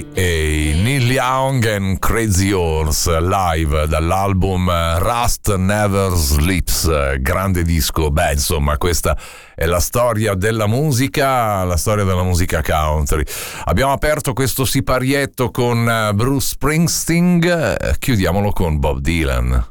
e Neil Young and Crazy Horse live dall'album Rust Never Sleeps, grande disco. Beh, insomma, questa è la storia della musica country. Abbiamo aperto questo siparietto con Bruce Springsteen, chiudiamolo con Bob Dylan.